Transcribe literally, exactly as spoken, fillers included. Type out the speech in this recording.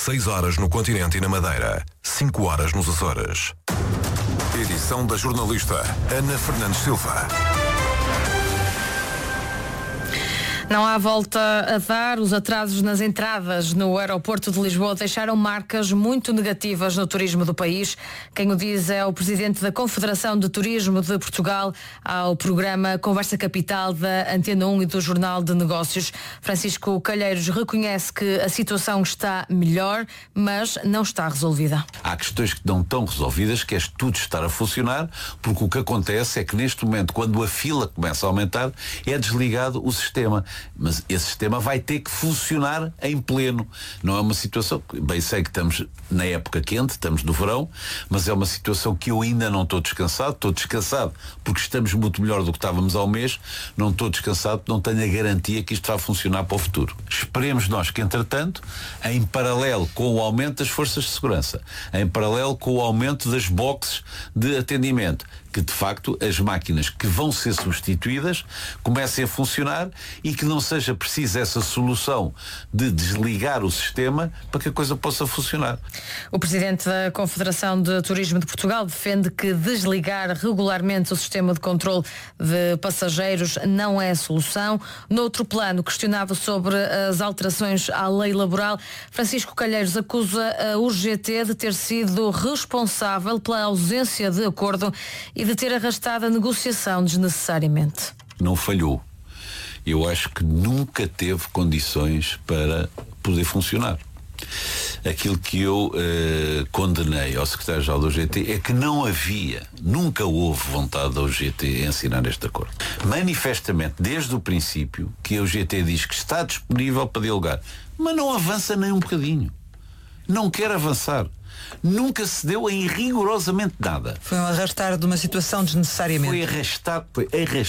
seis horas no continente e na Madeira, cinco horas nos Açores. Edição da jornalista Ana Fernandes Silva. Não há volta a dar. Os atrasos nas entradas no aeroporto de Lisboa deixaram marcas muito negativas no turismo do país. Quem o diz é o presidente da Confederação de Turismo de Portugal ao programa Conversa Capital da Antena um e do Jornal de Negócios. Francisco Calheiros reconhece que a situação está melhor, mas não está resolvida. Há questões que não estão resolvidas, que é tudo estar a funcionar, porque o que acontece é que neste momento, quando a fila começa a aumentar, é desligado o sistema. Mas esse sistema vai ter que funcionar em pleno. Não é uma situação, bem sei que estamos na época quente, estamos no verão, mas é uma situação que eu ainda não estou descansado. Estou descansado porque estamos muito melhor do que estávamos há um mês. Não estou descansado porque não tenho a garantia que isto vai funcionar para o futuro. Esperemos nós que, entretanto, em paralelo com o aumento das forças de segurança, em paralelo com o aumento das boxes de atendimento, que de facto as máquinas que vão ser substituídas comecem a funcionar e que não seja preciso essa solução de desligar o sistema para que a coisa possa funcionar. O presidente da Confederação de Turismo de Portugal defende que desligar regularmente o sistema de controle de passageiros não é a solução. Noutro plano, questionado sobre as alterações à lei laboral, Francisco Calheiros acusa a U G T de ter sido responsável pela ausência de acordo e de ter arrastado a negociação desnecessariamente. Não falhou. Eu acho que nunca teve condições para poder funcionar. Aquilo que eu eh, condenei ao secretário-geral da U G T é que não havia, nunca houve vontade da U G T em assinar este acordo. Manifestamente, desde o princípio, que a U G T diz que está disponível para dialogar, mas não avança nem um bocadinho. Não quer avançar. Nunca se deu em rigorosamente nada. Foi um arrastar de uma situação desnecessariamente. Foi arrastar, foi arrastar